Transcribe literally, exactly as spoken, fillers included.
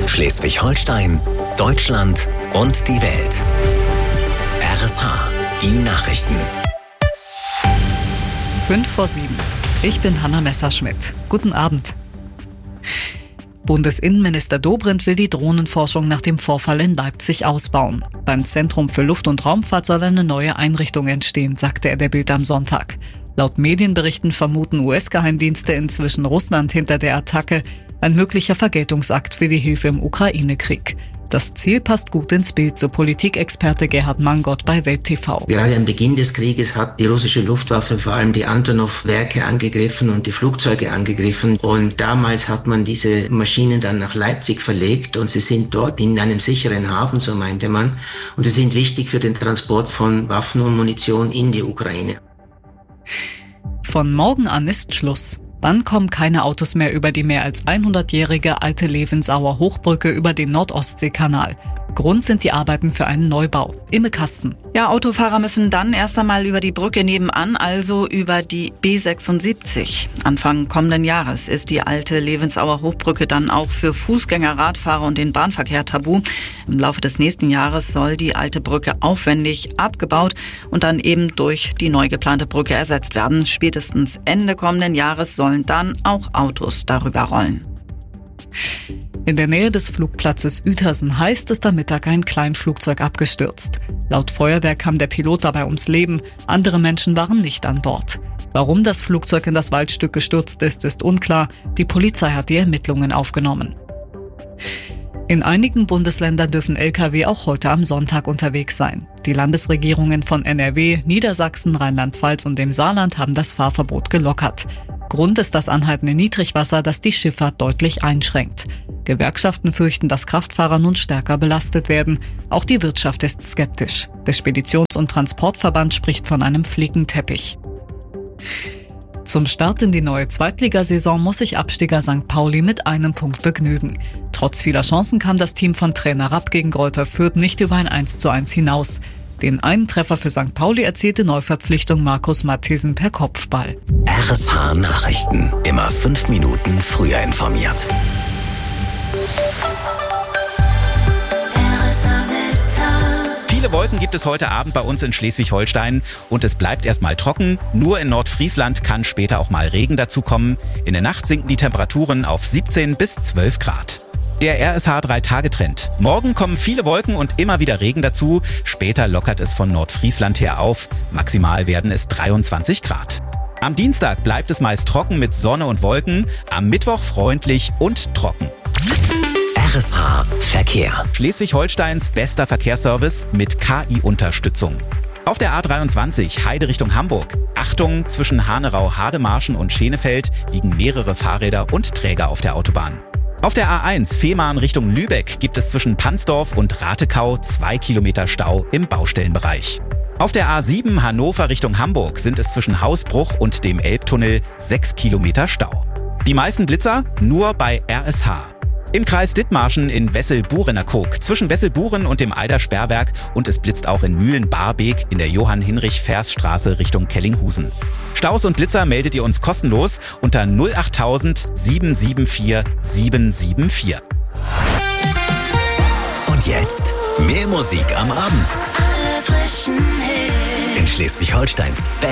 Schleswig-Holstein, Deutschland und die Welt. R S H, die Nachrichten. Fünf vor sieben. Ich bin Hanna Messerschmidt. Guten Abend. Bundesinnenminister Dobrindt will die Drohnenforschung nach dem Vorfall in Leipzig ausbauen. Beim Zentrum für Luft- und Raumfahrt soll eine neue Einrichtung entstehen, sagte er der Bild am Sonntag. Laut Medienberichten vermuten U S-Geheimdienste inzwischen Russland hinter der Attacke, ein möglicher Vergeltungsakt für die Hilfe im Ukraine-Krieg. Das Ziel passt gut ins Bild, so Politikexperte Gerhard Mangott bei Welt T V. Gerade am Beginn des Krieges hat die russische Luftwaffe vor allem die Antonov-Werke angegriffen und die Flugzeuge angegriffen. Und damals hat man diese Maschinen dann nach Leipzig verlegt und sie sind dort in einem sicheren Hafen, so meinte man. Und sie sind wichtig für den Transport von Waffen und Munition in die Ukraine. Von morgen an ist Schluss. Dann kommen keine Autos mehr über die mehr als hundertjährige alte Levensauer Hochbrücke über den Nord-Ostsee-Kanal. Grund sind die Arbeiten für einen Neubau. Imme Kasten. Ja, Autofahrer müssen dann erst einmal über die Brücke nebenan, also über die B sechsundsiebzig. Anfang kommenden Jahres ist die alte Levensauer Hochbrücke dann auch für Fußgänger, Radfahrer und den Bahnverkehr tabu. Im Laufe des nächsten Jahres soll die alte Brücke aufwendig abgebaut und dann eben durch die neu geplante Brücke ersetzt werden. Spätestens Ende kommenden Jahres sollen dann auch Autos darüber rollen. In der Nähe des Flugplatzes Uetersen heißt es am Mittag ein Kleinflugzeug abgestürzt. Laut Feuerwehr kam der Pilot dabei ums Leben, andere Menschen waren nicht an Bord. Warum das Flugzeug in das Waldstück gestürzt ist, ist unklar. Die Polizei hat die Ermittlungen aufgenommen. In einigen Bundesländern dürfen L K W auch heute am Sonntag unterwegs sein. Die Landesregierungen von N R W, Niedersachsen, Rheinland-Pfalz und dem Saarland haben das Fahrverbot gelockert. Grund ist das anhaltende Niedrigwasser, das die Schifffahrt deutlich einschränkt. Gewerkschaften fürchten, dass Kraftfahrer nun stärker belastet werden. Auch die Wirtschaft ist skeptisch. Der Speditions- und Transportverband spricht von einem Flickenteppich. Zum Start in die neue Zweitligasaison muss sich Absteiger Sankt Pauli mit einem Punkt begnügen. Trotz vieler Chancen kam das Team von Trainer Rapp gegen Greuther Fürth nicht über ein eins zu eins hinaus. Den einen Treffer für Sankt Pauli erzielte Neuverpflichtung Markus Mattesen per Kopfball. R S H Nachrichten. Immer fünf Minuten früher informiert. Viele Wolken gibt es heute Abend bei uns in Schleswig-Holstein und es bleibt erstmal trocken. Nur in Nordfriesland kann später auch mal Regen dazukommen. In der Nacht sinken die Temperaturen auf siebzehn bis zwölf Grad. Der R S H drei Tage Trend. Morgen kommen viele Wolken und immer wieder Regen dazu. Später lockert es von Nordfriesland her auf. Maximal werden es dreiundzwanzig Grad. Am Dienstag bleibt es meist trocken mit Sonne und Wolken. Am Mittwoch freundlich und trocken. R S H Verkehr. Schleswig-Holsteins bester Verkehrsservice mit K I-Unterstützung. Auf der A dreiundzwanzig Heide Richtung Hamburg. Achtung, zwischen Hanerau-Hademarschen und Schenefeld liegen mehrere Fahrräder und Träger auf der Autobahn. Auf der A eins Fehmarn Richtung Lübeck gibt es zwischen Pansdorf und Ratekau zwei Kilometer Stau im Baustellenbereich. Auf der A sieben Hannover Richtung Hamburg sind es zwischen Hausbruch und dem Elbtunnel sechs Kilometer Stau. Die meisten Blitzer nur bei R S H. Im Kreis Dithmarschen in Wessel-Burener-Koog zwischen Wessel-Buren und dem Eider-Sperrwerk und es blitzt auch in Mühlen-Barbeek in der Johann-Hinrich-Vers-Straße Richtung Kellinghusen. Staus und Blitzer meldet ihr uns kostenlos unter null achttausend sieben sieben vier sieben sieben vier. Und jetzt mehr Musik am Abend. Alle frischen Hits. In Schleswig-Holsteins